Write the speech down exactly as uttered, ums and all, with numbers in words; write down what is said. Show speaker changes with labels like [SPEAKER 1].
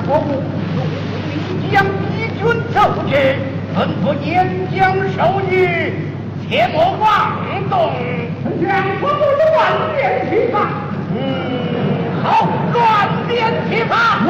[SPEAKER 1] 国父你将义军奏之，吩咐沿江守御，切莫妄动。
[SPEAKER 2] 丞相，我不是万变齐发。
[SPEAKER 1] 嗯，好，乱变齐发。